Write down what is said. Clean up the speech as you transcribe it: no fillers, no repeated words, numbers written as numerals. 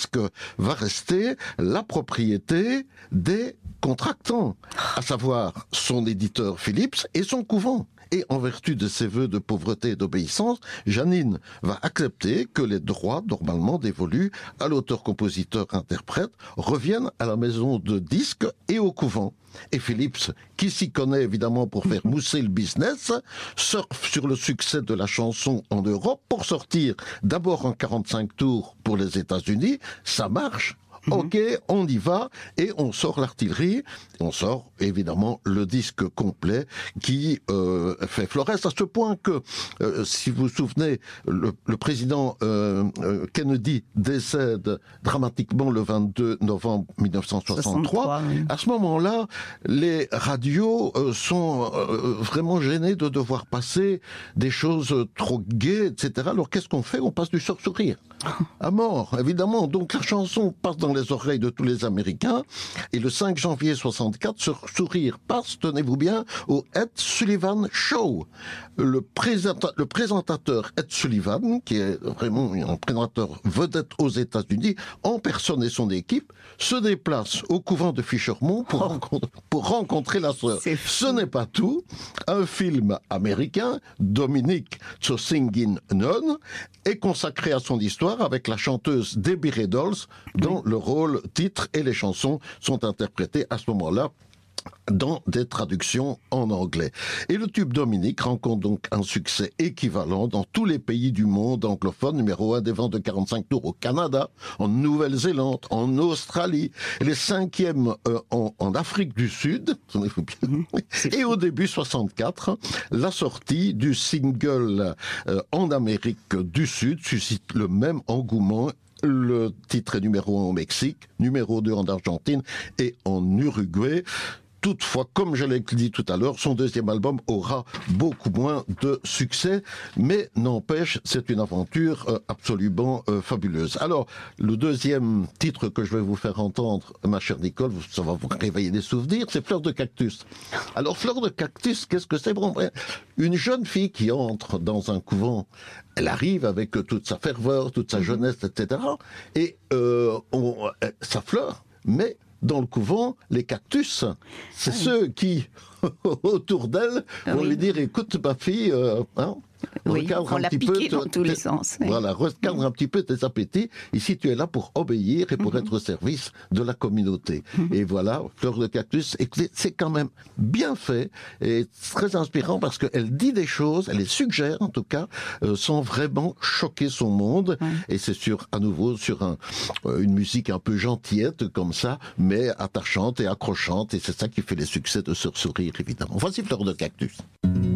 disque va rester la propriété des contractants, à savoir son éditeur Philips et son couvent. Et en vertu de ses vœux de pauvreté et d'obéissance, Janine va accepter que les droits normalement dévolus à l'auteur-compositeur-interprète reviennent à la maison de disques et au couvent. Et Philips, qui s'y connaît évidemment pour faire mousser le business, surfe sur le succès de la chanson en Europe pour sortir d'abord en 45 tours pour les États-Unis. Ça marche. Ok, on y va et on sort l'artillerie. On sort évidemment le disque complet qui fait florès à ce point que, si vous vous souvenez, le président Kennedy décède dramatiquement le 22 novembre 1963. Oui. À ce moment-là, les radios sont vraiment gênées de devoir passer des choses trop gaies, etc. Alors qu'est-ce qu'on fait? On passe du sourire à mort, évidemment. Donc la chanson passe dans les oreilles de tous les Américains. Et le 5 janvier 64, ce sourire passe, tenez-vous bien, au Ed Sullivan Show. Le présentateur Ed Sullivan, qui est vraiment un présentateur vedette aux États-Unis, en personne et son équipe, se déplace au couvent de Fishermont pour rencontrer la sœur. Ce n'est pas tout. Un film américain, Dominic So Singin' Nun, est consacré à son histoire avec la chanteuse Debbie Reynolds dont le rôle, titre et les chansons sont interprétés à ce moment-là dans des traductions en anglais. Et le tube Dominique rencontre donc un succès équivalent dans tous les pays du monde anglophone, numéro 1 des ventes de 45 tours au Canada, en Nouvelle-Zélande, en Australie, et les 5e en Afrique du Sud, et au début 64, la sortie du single en Amérique du Sud suscite le même engouement. Le titre est numéro 1 au Mexique, numéro 2 en Argentine et en Uruguay. Toutefois, comme je l'ai dit tout à l'heure, son deuxième album aura beaucoup moins de succès, mais n'empêche, c'est une aventure absolument fabuleuse. Alors, le deuxième titre que je vais vous faire entendre, ma chère Nicole, ça va vous réveiller des souvenirs, c'est Fleur de Cactus. Alors, Fleur de Cactus, qu'est-ce que c'est? Bon, une jeune fille qui entre dans un couvent, elle arrive avec toute sa ferveur, toute sa jeunesse, etc. Et ça fleure, mais dans le couvent, les cactus, c'est ceux qui, autour d'elle, vont lui dire, écoute ma fille, recadre un petit peu dans tous les sens. Voilà, recadre un petit peu tes appétits. Ici, tu es là pour obéir et pour être au service de la communauté. Et voilà, Fleur de Cactus, c'est quand même bien fait et très inspirant parce qu'elle dit des choses, elle les suggère en tout cas, sans vraiment choquer son monde. Et c'est à nouveau sur une musique un peu gentillette comme ça, mais attachante et accrochante. Et c'est ça qui fait les succès de ce sourire, évidemment. Voici Fleur de Cactus.